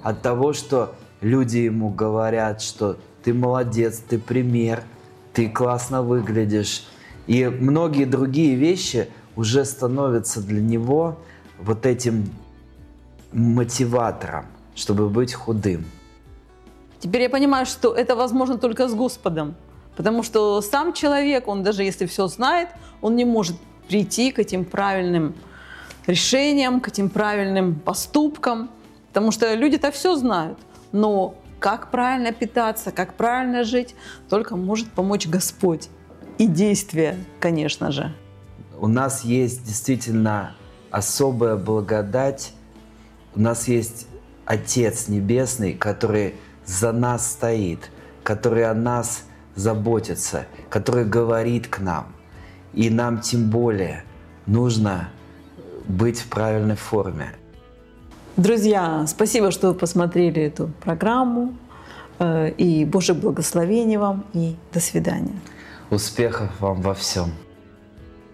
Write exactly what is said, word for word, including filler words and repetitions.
от того, что люди ему говорят, что ты молодец, ты пример, ты классно выглядишь. И многие другие вещи уже становятся для него вот этим мотиватором, чтобы быть худым. Теперь я понимаю, что это возможно только с Господом, потому что сам человек, он даже если все знает, он не может прийти к этим правильным решениям, к этим правильным поступкам, потому что люди-то все знают, но как правильно питаться, как правильно жить, только может помочь Господь. И действия, конечно же. У нас есть действительно особая благодать, у нас есть Отец Небесный, который за нас стоит, который о нас заботится, который говорит к нам. И нам тем более нужно быть в правильной форме. Друзья, спасибо, что вы посмотрели эту программу. И Божьих благословений вам, и до свидания. Успехов вам во всем!